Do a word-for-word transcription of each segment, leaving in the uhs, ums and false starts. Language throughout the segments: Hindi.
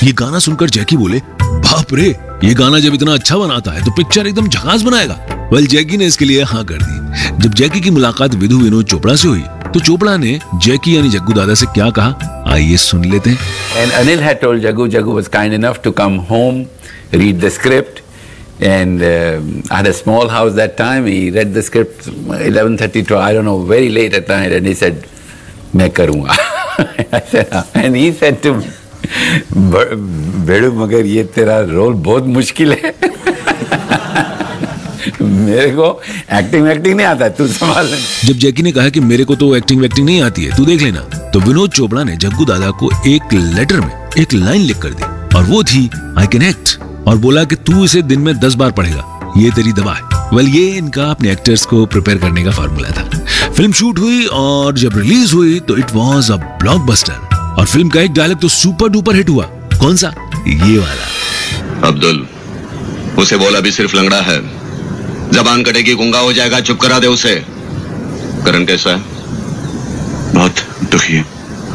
ये गाना सुनकर जैकी बोले, बाप रे, ये गाना जब इतना अच्छा बनाता है तो पिक्चर एकदम झकास बनाएगा। वेल जैकी ने इसके लिए हाँ कर दी। जब जैकी की मुलाकात विधु विनोद चोपड़ा से हुई तो चोपड़ा ने जैकी यानी जग्गू दादा से क्या कहा, आइए सुन लेते हैं। And Anil had told Jaggu, Jaggu was kind enough to come home, read the script, and uh, I had a small house that time. He read the script eleven thirty to I don't know, very late at night, and he said, "मैं करूँगा." I said, and he said to me, "बेड़ू मगर ये तेरा रोल बहुत मुश्किल है." मेरे को एक्टिंग एक्टिंग नहीं आता, तू संभाल ले। जब जैकी ने कहा कि मेरे को तो एक्टिंग वेक्टिंग नहीं आती है, तू देख लेना, तो विनोद चोपड़ा ने जग्गू दादा को एक लेटर में एक लाइन लिख कर दी और वो थी आई कैन एक्ट, और बोला कि तू इसे दिन में दस बार पढ़ेगा, ये तेरी दवा है। वेल ये इनका अपने एक्टर्स को प्रिपेयर करने का फार्मूला था। फिल्म शूट हुई और जब रिलीज हुई तो इट वॉज अ ब्लॉकबस्टर और फिल्म का एक डायलॉग तो सुपर डुपर हिट हुआ। कौन सा? ये वाला, अब्दुल उसे बोला भी सिर्फ लंगड़ा है, जबान कटेगी गूंगा हो जाएगा, चुप करा दे उसे। करण कैसा है? बहुत दुखी है।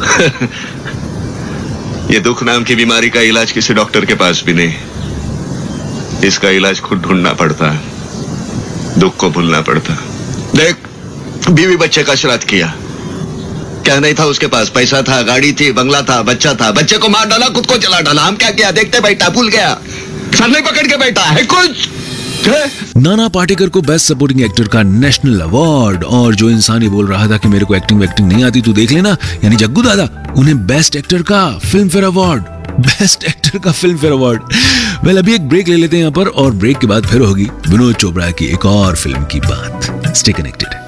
ये दुख नाम की बीमारी का इलाज किसी डॉक्टर के पास भी नहीं, इसका इलाज खुद ढूंढना पड़ता है, दुख को भूलना पड़ता। देख, बीवी बच्चे का श्राद्ध किया, क्या नहीं था उसके पास? पैसा था, गाड़ी थी, बंगला था, बच्चा था, बच्चे को मार डाला, खुद को चला डाला। हम क्या किया? देखते बैठा, भूल गया, सर नहीं पकड़ के बैठा है कुछ। नाना पाटेकर को बेस्ट सपोर्टिंग एक्टर का नेशनल अवार्ड, और जो इंसान ये बोल रहा था कि मेरे को एक्टिंग वेक्टिंग नहीं आती, तू देख लेना, यानी जग्गू दादा, उन्हें बेस्ट एक्टर का film fair award, best actor का फिल्म फेयर अवार्ड। वेल अभी एक ब्रेक ले लेते हैं यहाँ पर, और ब्रेक के बाद फिर होगी विनोद चोपड़ा की एक और फिल्म की बात। Stay connected.